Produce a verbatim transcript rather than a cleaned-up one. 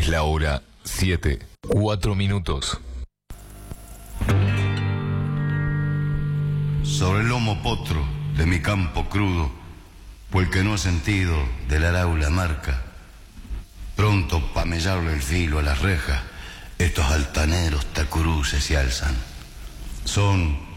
Es la hora siete, cuatro minutos. Sobre el lomo potro de mi campo crudo, por el que no ha sentido del arau la marca, pronto pa' mellarle el filo a las rejas, estos altaneros tacuruces se alzan. Son